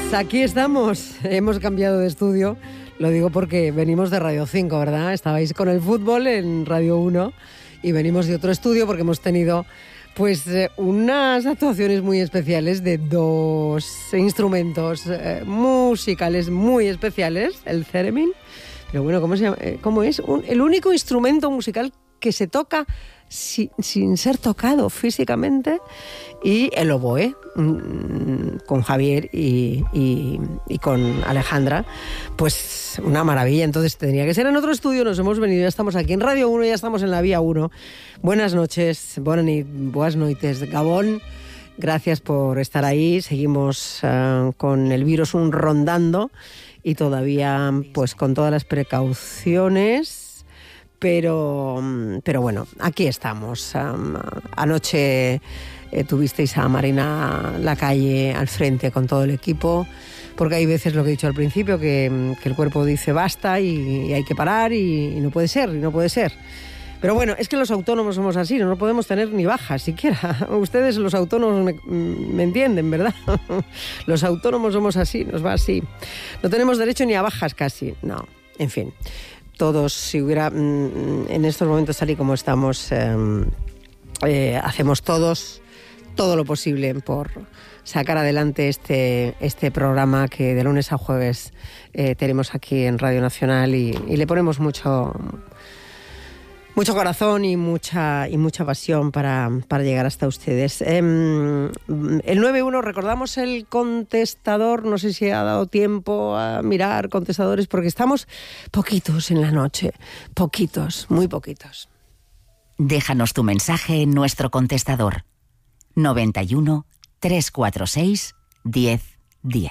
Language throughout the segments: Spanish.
Aquí estamos, hemos cambiado de estudio, lo digo porque venimos de Radio 5, ¿verdad? Estabais con el fútbol en Radio 1 y venimos de otro estudio porque hemos tenido pues unas actuaciones muy especiales de dos instrumentos musicales muy especiales, el theremin, pero bueno, ¿cómo se llama? ¿Cómo es? El único instrumento musical que se toca sin ser tocado físicamente, y el oboe con Javier y con Alejandra, pues una maravilla. Entonces tendría que ser en otro estudio, nos hemos venido, ya estamos aquí en Radio 1, ya estamos en la Vía 1. Buenas noches, buenas noites, Gabón, gracias por estar ahí. Seguimos con el virus rondando y todavía pues con todas las precauciones. Pero bueno, aquí estamos. Anoche tuvisteis a Marina Lacalle al frente con todo el equipo, porque hay veces, lo que he dicho al principio, que el cuerpo dice basta y hay que parar y no puede ser, Pero bueno, es que los autónomos somos así, no podemos tener ni bajas siquiera. Ustedes, los autónomos, me entienden, ¿verdad? Los autónomos somos así, nos va así. No tenemos derecho ni a bajas casi, no, en fin. Todos, si hubiera, en estos momentos tal y como estamos, hacemos todos todo lo posible por sacar adelante este programa que de lunes a jueves tenemos aquí en Radio Nacional y le ponemos mucho corazón y mucha pasión para llegar hasta ustedes. El 91, recordamos el contestador, no sé si ha dado tiempo a mirar contestadores, porque estamos poquitos en la noche, muy poquitos. Déjanos tu mensaje en nuestro contestador 91 346 1010.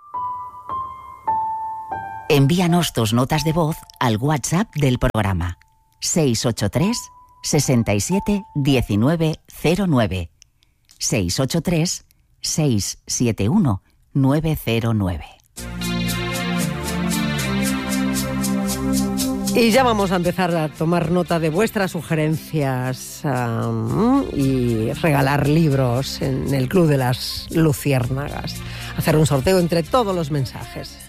Envíanos tus notas de voz al WhatsApp del programa 683 67 19 09 683 671 909. Y ya vamos a empezar a tomar nota de vuestras sugerencias y regalar libros en el Club de las Luciérnagas. Hacer un sorteo entre todos los mensajes.